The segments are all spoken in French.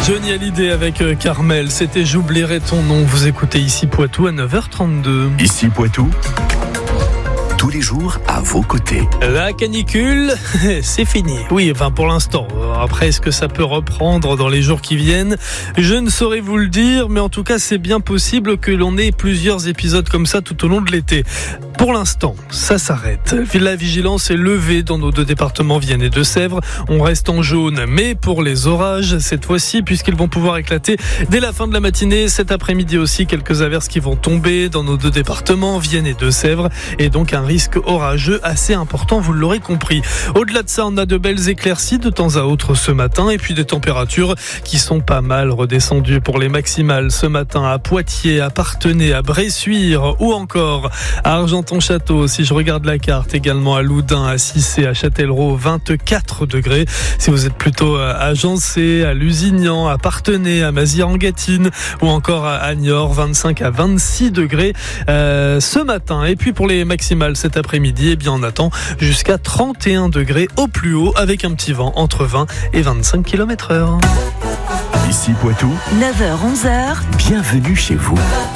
Johnny Hallyday avec Carmel, c'était J'oublierai ton nom. Vous écoutez Ici Poitou à 9h32. Ici Poitou, tous les jours à vos côtés. La canicule, c'est fini. Oui, enfin pour l'instant. Après, est-ce que ça peut reprendre dans les jours qui viennent ? Je ne saurais vous le dire, mais en tout cas, c'est bien possible que l'on ait plusieurs épisodes comme ça tout au long de l'été. Pour l'instant, ça s'arrête. La vigilance est levée dans nos deux départements, Vienne et Deux-Sèvres. On reste en jaune, mais pour les orages, cette fois-ci, puisqu'ils vont pouvoir éclater dès la fin de la matinée. Cet après-midi aussi, quelques averses qui vont tomber dans nos deux départements, Vienne et Deux-Sèvres. Et donc un risque orageux assez important, vous l'aurez compris. Au-delà de ça, on a de belles éclaircies de temps à autre ce matin. Et puis des températures qui sont pas mal redescendues pour les maximales ce matin à Poitiers, à Parthenay, à Bressuire ou encore à Argenton-Château. Si je regarde la carte, également à Loudun, à Cissé, à Châtellerault, 24 degrés. Si vous êtes plutôt à Jancé, à Lusignan, à Parthenay, à Mazières-en-Gâtine ou encore à Niort, 25 à 26 degrés ce matin. Et puis pour les maximales cet après-midi, eh bien on attend jusqu'à 31 degrés au plus haut avec un petit vent entre 20 et 25 km/h. Ici Poitou, 9h-11h. bienvenue chez vous.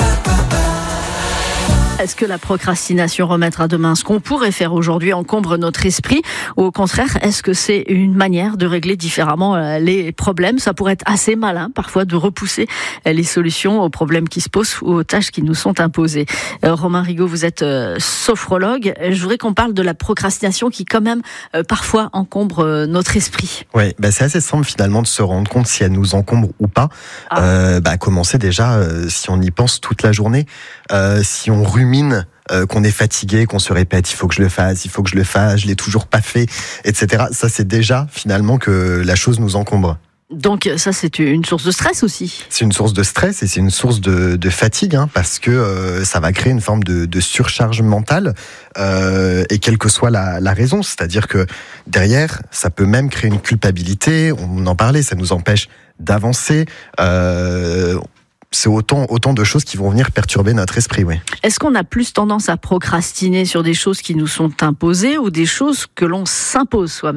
Est-ce que la procrastination, remettre à demain ce qu'on pourrait faire aujourd'hui, encombre notre esprit ? Ou au contraire, est-ce que c'est une manière de régler différemment les problèmes ? Ça pourrait être assez malin parfois de repousser les solutions aux problèmes qui se posent ou aux tâches qui nous sont imposées. Romain Rigaud, vous êtes sophrologue. Je voudrais qu'on parle de la procrastination qui quand même parfois encombre notre esprit. Oui, c'est assez simple finalement de se rendre compte si elle nous encombre ou pas. Commencer déjà, si on y pense toute la journée, si on rumine, qu'on est fatigué, qu'on se répète il faut que je le fasse, je l'ai toujours pas fait, etc. Ça c'est déjà finalement que la chose nous encombre. Donc ça c'est une source de stress aussi. C'est une source de stress et c'est une source de fatigue, parce que ça va créer une forme de surcharge mentale et quelle que soit la raison. C'est-à-dire que derrière, ça peut même créer une culpabilité, on en parlait, ça nous empêche d'avancer. C'est autant de choses qui vont venir perturber notre esprit, oui. Est-ce qu'on a plus tendance à procrastiner sur des choses qui nous sont imposées ou des choses que l'on s'impose soi-même ?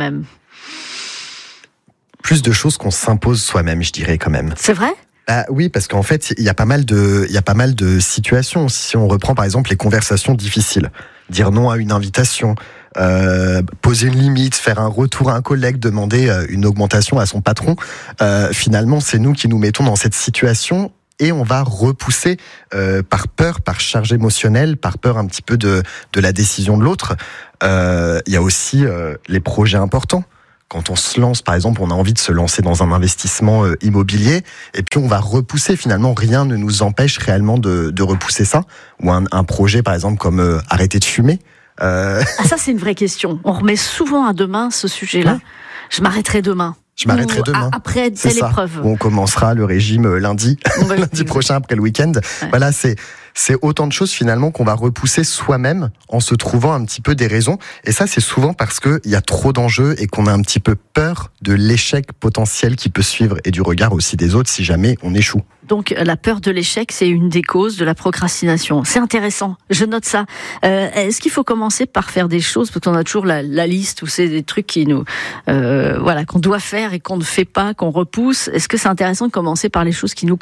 Plus de choses qu'on s'impose soi-même, je dirais quand même. C'est vrai ? Oui, parce qu'en fait, il y a pas mal de situations. Si on reprend par exemple les conversations difficiles, dire non à une invitation, poser une limite, faire un retour à un collègue, demander une augmentation à son patron, finalement, c'est nous qui nous mettons dans cette situation. Et on va repousser par peur, par charge émotionnelle, par peur un petit peu de la décision de l'autre. Il y a aussi les projets importants. Quand on se lance, par exemple, on a envie de se lancer dans un investissement immobilier, et puis on va repousser. Finalement, rien ne nous empêche réellement de repousser ça. Ou un projet, par exemple, comme arrêter de fumer. Ça, c'est une vraie question. On remet souvent à demain ce sujet-là. Je m'arrêterai demain. Je m'arrêterai demain. Après telle épreuve. On commencera le régime lundi prochain après le week-end. Ouais. Voilà, c'est autant de choses finalement qu'on va repousser soi-même en se trouvant un petit peu des raisons. Et ça, c'est souvent parce qu'il y a trop d'enjeux et qu'on a un petit peu peur de l'échec potentiel qui peut suivre et du regard aussi des autres si jamais on échoue. Donc la peur de l'échec, c'est une des causes de la procrastination. C'est intéressant, je note ça. Est-ce qu'il faut commencer par faire des choses, parce qu'on a toujours la liste où c'est des trucs qui nous, qu'on doit faire et qu'on ne fait pas, qu'on repousse. Est-ce que c'est intéressant de commencer par les choses qui nous coûtent ?